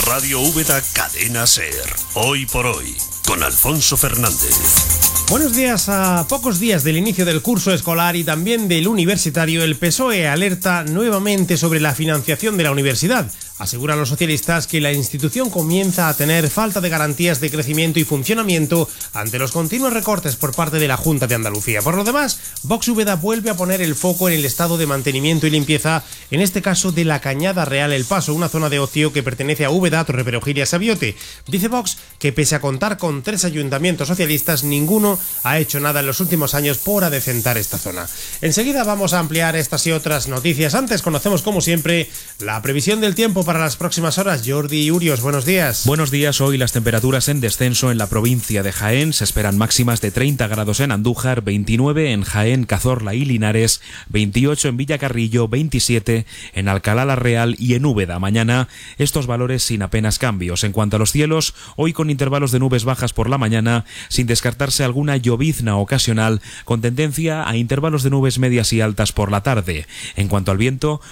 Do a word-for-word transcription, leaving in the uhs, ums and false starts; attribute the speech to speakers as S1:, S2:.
S1: Radio Úbeda Cadena Ser. Hoy por hoy, con Alfonso Fernández.
S2: Buenos días. A pocos días del inicio del curso escolar y también del universitario, el P S O E alerta nuevamente sobre la financiación de la universidad. Aseguran los socialistas que la institución comienza a tener falta de garantías de crecimiento y funcionamiento ante los continuos recortes por parte de la Junta de Andalucía. Por lo demás, Vox Úbeda vuelve a poner el foco en el estado de mantenimiento y limpieza, en este caso de la Cañada Real El Paso, una zona de ocio que pertenece a Úbeda, Torreperojil y a Sabiote. Dice Vox que pese a contar con tres ayuntamientos socialistas, ninguno ha hecho nada en los últimos años por adecentar esta zona. Enseguida vamos a ampliar estas y otras noticias. Antes conocemos, como siempre, la previsión del tiempo para las próximas horas. Jordi Urios, buenos días.
S3: Buenos días. Hoy las temperaturas en descenso en la provincia de Jaén. Se esperan máximas de treinta grados en Andújar, veintinueve en Jaén, Cazorla y Linares, veintiocho en Villacarrillo, veintisiete en Alcalá la Real y en Úbeda. Mañana estos valores sin apenas cambios. En cuanto a los cielos, hoy con intervalos de nubes bajas por la mañana, sin descartarse alguna llovizna ocasional, con tendencia a intervalos de nubes medias y altas por la tarde. En cuanto al viento,